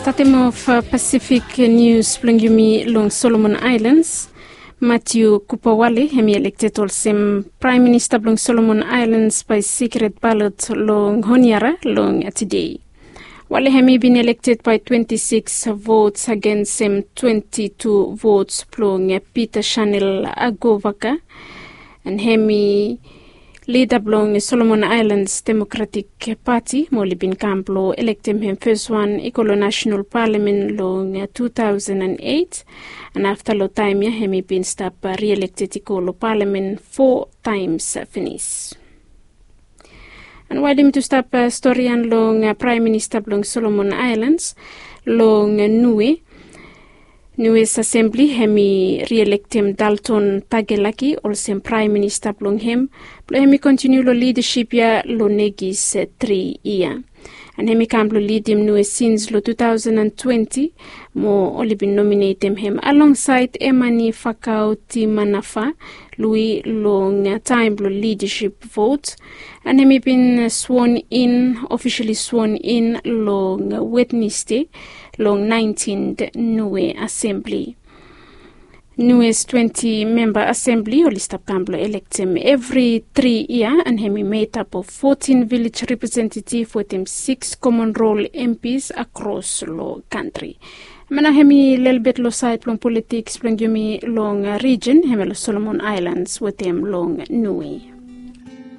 Statem of Pacific News plungumi long Solomon Islands. Matthew Kupawale hemi elected also Prime Minister long Solomon Islands by secret ballot long Honiara long today. Wale hemi been elected by 26 votes against 22 votes plong Peter Chanel Agovaka, and hemi leader belong Solomon Islands Democratic Party Molly bin Camplo elected him first one Ikolo National Parliament long 2008, and after lo time ya hemi been stop re-elected Ikolo Parliament 4 times finish. And while him to stop story and long Prime Minister belong Solomon Islands long Nue's Assembly hemi re-elect him Dalton Tagelaki also Prime Minister belong him hemi continue lo leadership ya lo negis 3 year, and hemi camp lo lead him Nue since lo 2020 mo only been nominate him alongside Emani Fakao Manafa Louis long time lo leadership vote, and hemi been officially sworn in long Wednesday long 19th Nue Assembly. Nue's 20-member assembly or list of Campbell elect him every 3 years, and hemi made up of 14 village representatives with him 6 common role MPs across the country. Mana hemi little bit lo side long politics long yumi long region hemi lo Solomon Islands with him long Nue.